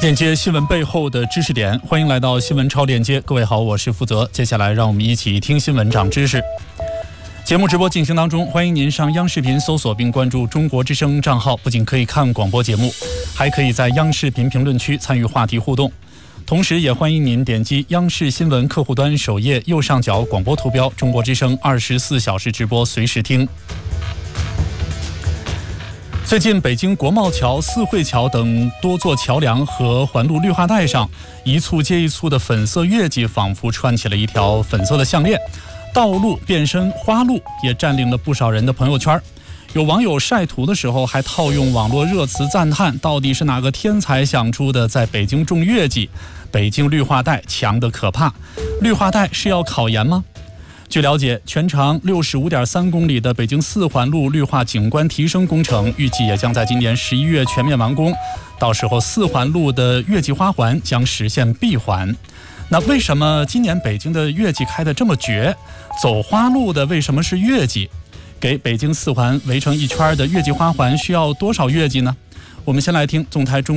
链接新闻背后的知识点，欢迎来到新闻超链接。各位好，我是负责。接下来让我们一起听新闻长知识。节目直播进行当中，欢迎您上央视频搜索并关注中国之声账号，不仅可以看广播节目，还可以在央视频评论区参与话题互动。同时也欢迎您点击央视新闻客户端首页右上角广播图标中国之声24小时直播随时听。最近北京国贸桥、四惠桥等多座桥梁和环路绿化带上，一簇接一簇的粉色月季仿佛串起了一条粉色的项链，道路变身花路，也占领了不少人的朋友圈。有网友晒图的时候还套用网络热词赞叹，到底是哪个天才想出的在北京种月季？北京绿化带强得可怕，绿化带是要考研吗？据了解，全长65.3公里的北京四环路绿化景观提升工程预计也将在今年11月全面完工，到时候四环路的月季花环将实现闭环。那为什么今年北京的月季开得这么绝？走花路的为什么是月季？给北京四环围成一圈的月季花环需要多少月季呢？我们先来听总台中